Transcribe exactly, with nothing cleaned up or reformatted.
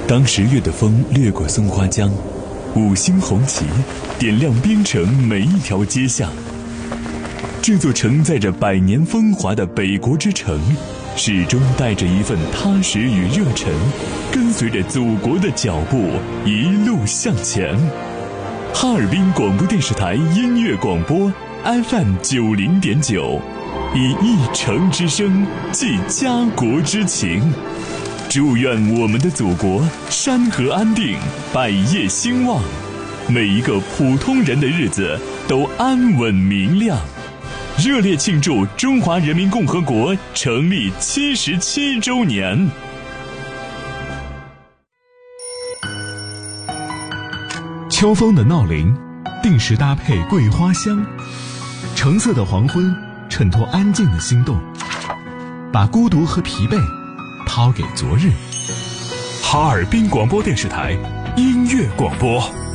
当十月的风掠过松花江，五星红旗点亮边城每一条街巷。这座承载着百年风华的北国之城，始终带着一份踏实与热忱，跟随着祖国的脚步一路向前。哈尔滨广播电视台音乐广播 F M 九零点九，以一城之声寄家国之情。祝愿我们的祖国山河安定，百业兴旺，每一个普通人的日子都安稳明亮。热烈庆祝中华人民共和国成立七十七周年。 秋风的闹铃，定时搭配桂花香，橙色的黄昏衬托安静的心动，把孤独和疲惫抛给昨日。 哈尔滨广播电视台音乐广播。